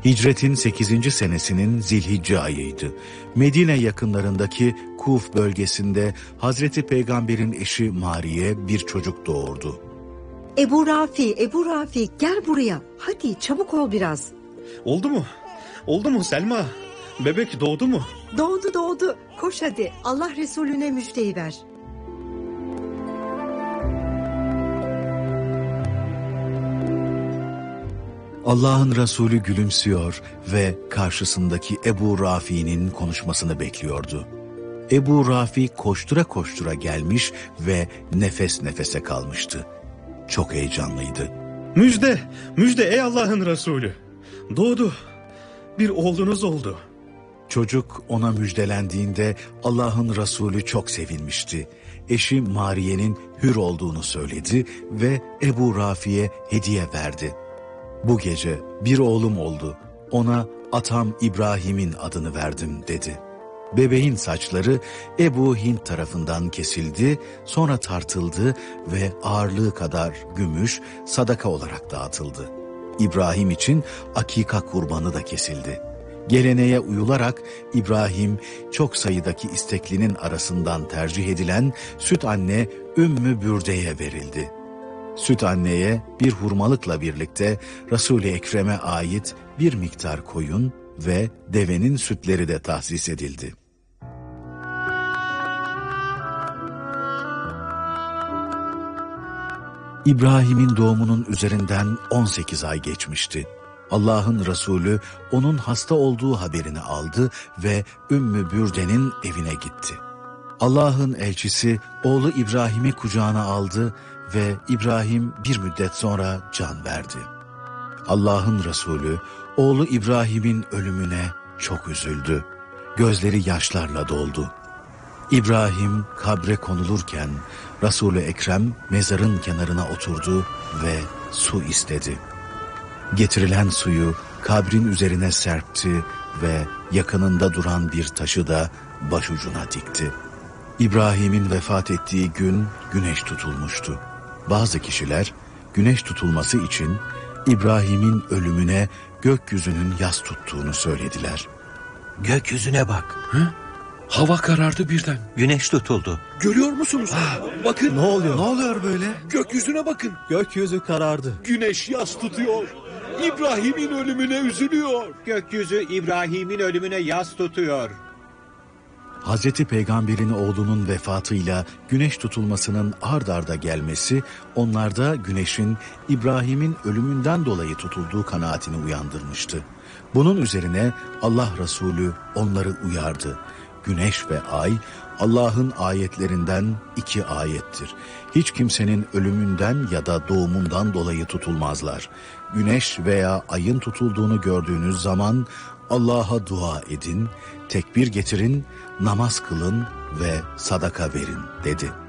Hicretin 8. senesinin Zilhicce ayıydı. Medine yakınlarındaki Kuf bölgesinde Hazreti Peygamber'in eşi Mariye bir çocuk doğurdu. Ebu Rafi gel buraya. Hadi çabuk ol biraz. Oldu mu? Oldu mu Selma? Bebek doğdu mu? Doğdu. Koş hadi. Allah Resulüne müjdeyi ver. Allah'ın Resulü gülümsüyor ve karşısındaki Ebu Rafi'nin konuşmasını bekliyordu. Ebu Rafi koştura koştura gelmiş ve nefes nefese kalmıştı. Çok heyecanlıydı. Müjde ey Allah'ın Resulü. Doğdu. Bir oğlunuz oldu. Çocuk ona müjdelendiğinde Allah'ın Resulü çok sevinmişti. Eşi Mariye'nin hür olduğunu söyledi ve Ebu Rafi'ye hediye verdi. Bu gece bir oğlum oldu. Ona atam İbrahim'in adını verdim dedi. Bebeğin saçları Ebu Hint tarafından kesildi, sonra tartıldı ve ağırlığı kadar gümüş sadaka olarak dağıtıldı. İbrahim için akika kurbanı da kesildi. Geleneğe uyularak İbrahim çok sayıdaki isteklinin arasından tercih edilen süt anne Ümmü Bürde'ye verildi. Süt anneye bir hurmalıkla birlikte Resul-i Ekrem'e ait bir miktar koyun ve devenin sütleri de tahsis edildi. İbrahim'in doğumunun üzerinden 18 ay geçmişti. Allah'ın Resulü onun hasta olduğu haberini aldı ve Ümmü Bürde'nin evine gitti. Allah'ın elçisi oğlu İbrahim'i kucağına aldı ve İbrahim bir müddet sonra can verdi. Allah'ın Resulü oğlu İbrahim'in ölümüne çok üzüldü. Gözleri yaşlarla doldu. İbrahim kabre konulurken Resul-i Ekrem mezarın kenarına oturdu ve su istedi. Getirilen suyu kabrin üzerine serpti ve yakınında duran bir taşı da başucuna dikti. İbrahim'in vefat ettiği gün güneş tutulmuştu. Bazı kişiler güneş tutulması için İbrahim'in ölümüne gökyüzünün yas tuttuğunu söylediler. Gökyüzüne bak. Hı? Hava karardı birden. Güneş tutuldu. Görüyor musunuz? Bakın. Ne oluyor böyle? Gökyüzüne bakın. Gökyüzü karardı. Güneş yas tutuyor. İbrahim'in ölümüne üzülüyor. Gökyüzü İbrahim'in ölümüne yas tutuyor. Hazreti Peygamber'in oğlunun vefatıyla güneş tutulmasının ard arda gelmesi onlarda güneşin İbrahim'in ölümünden dolayı tutulduğu kanaatini uyandırmıştı. Bunun üzerine Allah Resulü onları uyardı. Güneş ve ay Allah'ın ayetlerinden 2 ayettir. Hiç kimsenin ölümünden ya da doğumundan dolayı tutulmazlar. Güneş veya ayın tutulduğunu gördüğünüz zaman Allah'a dua edin, tekbir getirin, namaz kılın ve sadaka verin dedi.